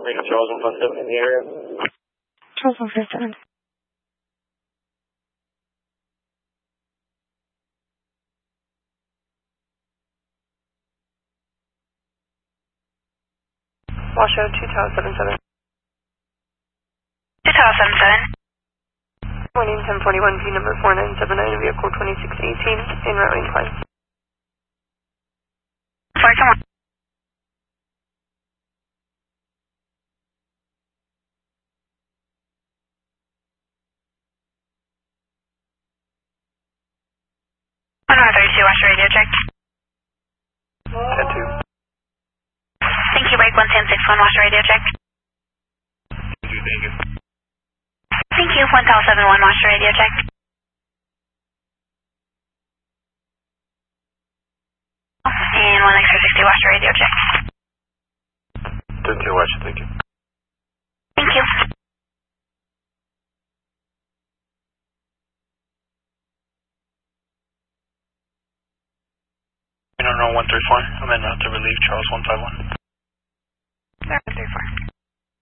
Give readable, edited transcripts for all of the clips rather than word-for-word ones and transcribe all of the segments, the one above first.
Radio Charles 157 in the area. Charles 157. Washoe 2 Tower 77. 2 Tower 77. Morning 1041 P number 4979 vehicle 2618 in route incline. 421. Washoe radio check. 10-2. Thank you, break 11061 Washoe radio check. Thank you. Thank you, 1071 Washoe radio check. And 1x360 Washoe radio check. 10-2 Washoe, thank you. Thank you. Runway 134, I'm en route to relieve Charles 151. 134.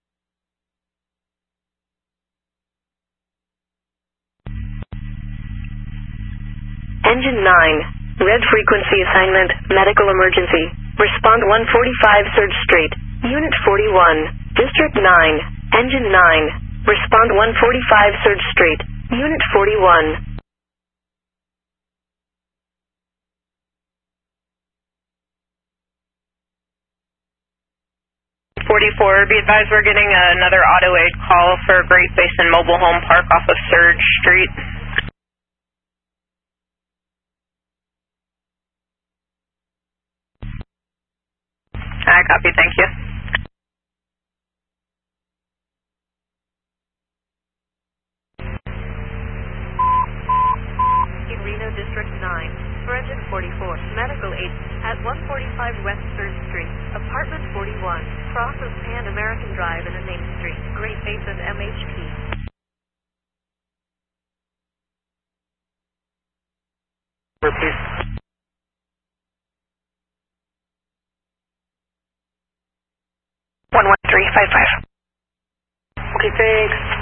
Engine 9, red frequency assignment, medical emergency. Respond 145 Surge Street, Unit 41, District 9, Engine 9. Respond 145 Surge Street, Unit 41. 44, be advised we're getting another auto aid call for Great Basin Mobile Home Park off of Surge Street. I copy, thank you. In Reno District 9, for Engine 44, medical aid at 145 West 3rd Street, Apartment 41, crosses Pan American Drive and a Main Street, Great Basin MHP. Please. 11355. Okay, thanks.